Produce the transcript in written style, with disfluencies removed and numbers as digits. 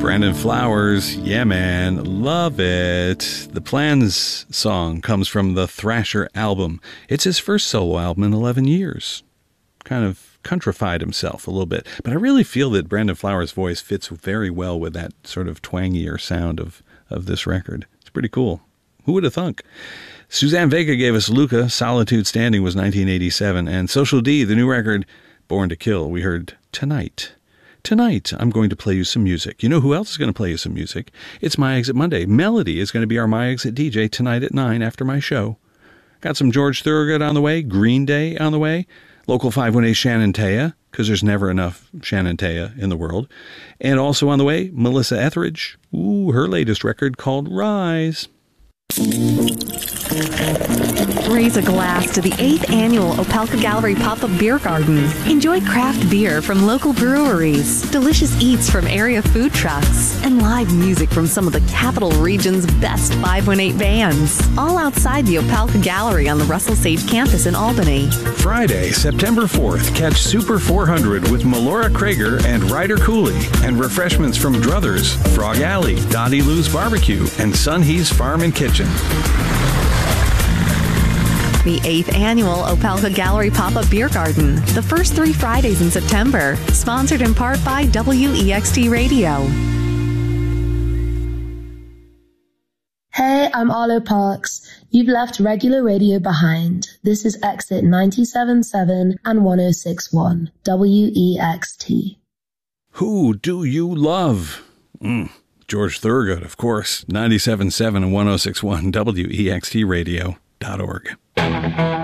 Brandon Flowers, yeah man, love it. The Plans song comes from the Thrasher album. It's his first solo album in 11 years. Kind of countrified himself a little bit, but I really feel that Brandon Flowers' voice fits very well with that sort of twangier sound of this record. It's pretty cool. Who would have thunk? Suzanne Vega gave us Luca, Solitude Standing was 1987, and Social D, the new record, Born to Kill, we heard Tonight. Tonight, I'm going to play you some music. You know who else is going to play you some music? It's My Exit Monday. Melody is going to be our My Exit DJ tonight at 9 after my show. Got some George Thorogood on the way, Green Day on the way, Local 518 Shannon Taya, because there's never enough Shannon Taya in the world. And also on the way, Melissa Etheridge. Ooh, her latest record called Rise. Raise a glass to the 8th annual Opelka Gallery Pop-Up Beer Garden. Enjoy craft beer from local breweries, delicious eats from area food trucks, and live music from some of the capital region's best 518 bands. All outside the Opelka Gallery on the Russell Sage campus in Albany. Friday, September 4th, catch Super 400 with Melora Krager and Ryder Cooley, and refreshments from Druthers, Frog Alley, Dottie Lou's Barbecue, and Sun He's Farm and Kitchen. The 8th annual Opelka Gallery Pop-Up Beer Garden, the first 3 Fridays in September, sponsored in part by WEXT Radio. Hey, I'm Arlo Parks. You've left regular radio behind. This is Exit 97.7 and 106.1, WEXT. Who do you love? George Thorogood, of course. 97.7 and 106.1, WEXTradio.org.